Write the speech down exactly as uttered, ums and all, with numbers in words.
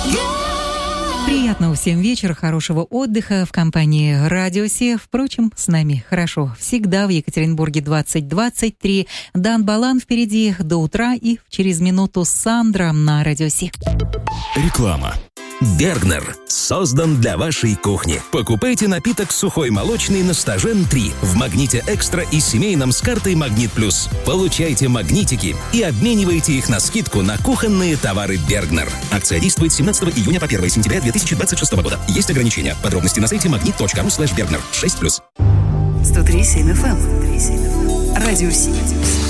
Приятного всем вечера, хорошего отдыха в компании Радио Си. Впрочем, с нами хорошо всегда. В Екатеринбурге двадцать двадцать три. Дан Балан впереди до утра и через минуту Сандра на Радио Си. Реклама. Бергнер создан для вашей кухни. Покупайте напиток сухой молочный на Стажен три в Магните Экстра и семейном с картой Магнит Плюс. Получайте магнитики и обменивайте их на скидку на кухонные товары Бергнер. Акция действует с семнадцатого июня по первое сентября две тысячи двадцать шестого года. Есть ограничения. Подробности на сайте магнит точка ру слэш бергнер. шесть плюс. сто три семь эф эм. Радио Си.